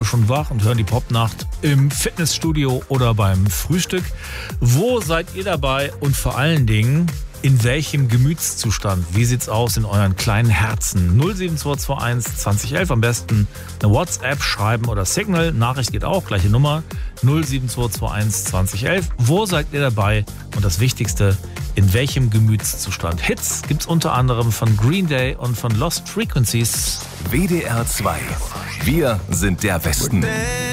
schon wach und hören die Popnacht im Fitnessstudio oder beim Frühstück. Wo seid ihr dabei und vor allen Dingen, in welchem Gemütszustand? Wie sieht's aus in euren kleinen Herzen? 07221 2011 am besten eine WhatsApp schreiben oder Signal. Nachricht geht auch, gleiche Nummer 07221 2011. Wo seid ihr dabei? Und das Wichtigste, in welchem Gemütszustand? Hits gibt's unter anderem von Green Day und von Lost Frequencies. WDR 2. Wir sind der Westen.